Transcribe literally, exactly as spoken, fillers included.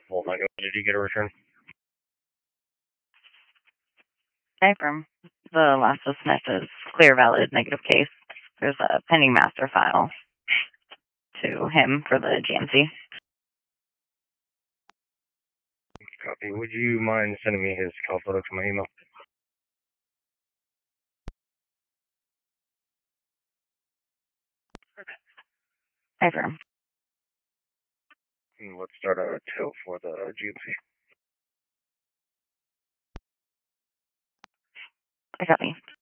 Well, Michael, did you get a return? Hi, firm. The last of Smith is clear, valid, negative case. There's a pending master file to him for the G M C. Copy. Would you mind sending me his call photo to my email? Hi, firm. And let's start a tow for the G M C. I copy.